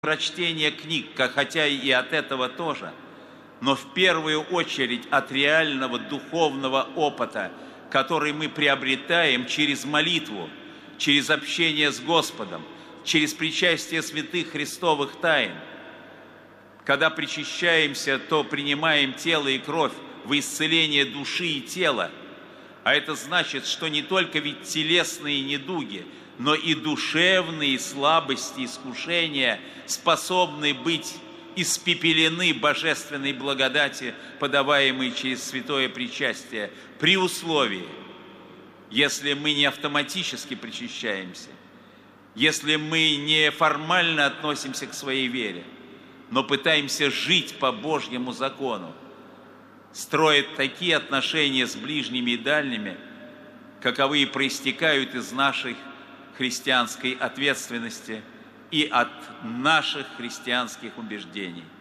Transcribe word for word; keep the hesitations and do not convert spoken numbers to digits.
прочтения книг, хотя и от этого тоже, но в первую очередь от реального духовного опыта, который мы приобретаем через молитву, через общение с Господом, через причастие святых Христовых тайн. Когда причащаемся, то принимаем тело и кровь во исцеление души и тела. А это значит, что не только ведь телесные недуги, но и душевные слабости, искушения способны быть испепелены божественной благодати, подаваемой через святое причастие, при условии, если мы не автоматически причащаемся, если мы не формально относимся к своей вере, но пытаемся жить по Божьему закону, строить такие отношения с ближними и дальними, каковые проистекают из нашей христианской ответственности и от наших христианских убеждений.